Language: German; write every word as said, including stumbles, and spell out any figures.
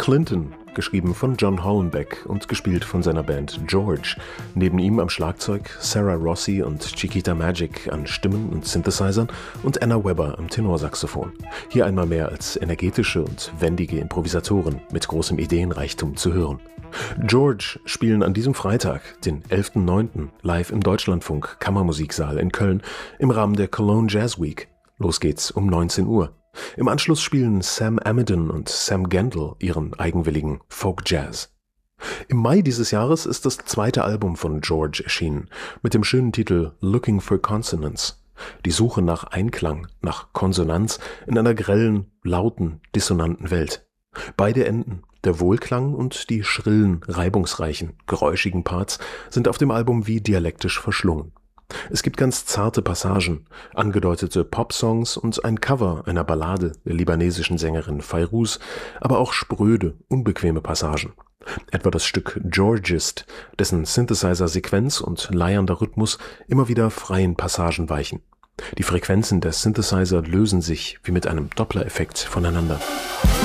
Clinton, geschrieben von John Hollenbeck und gespielt von seiner Band George. Neben ihm am Schlagzeug Sarah Rossi und Chiquita Magic an Stimmen und Synthesizern und Anna Webber am Tenorsaxophon. Hier einmal mehr als energetische und wendige Improvisatoren mit großem Ideenreichtum zu hören. George spielen an diesem Freitag, den elften neunten live im Deutschlandfunk Kammermusiksaal in Köln im Rahmen der Cologne Jazz Week. Los geht's um neunzehn Uhr. Im Anschluss spielen Sam Amidon und Sam Gendel ihren eigenwilligen Folk Jazz. Im Mai dieses Jahres ist das zweite Album von George erschienen, mit dem schönen Titel Looking for Consonance. Die Suche nach Einklang, nach Konsonanz in einer grellen, lauten, dissonanten Welt. Beide Enden, der Wohlklang und die schrillen, reibungsreichen, geräuschigen Parts, sind auf dem Album wie dialektisch verschlungen. Es gibt ganz zarte Passagen, angedeutete Popsongs und ein Cover einer Ballade der libanesischen Sängerin Fairuz, aber auch spröde, unbequeme Passagen. Etwa das Stück Georgist, dessen Synthesizer-Sequenz und leiernder Rhythmus immer wieder freien Passagen weichen. Die Frequenzen der Synthesizer lösen sich wie mit einem Doppler-Effekt voneinander.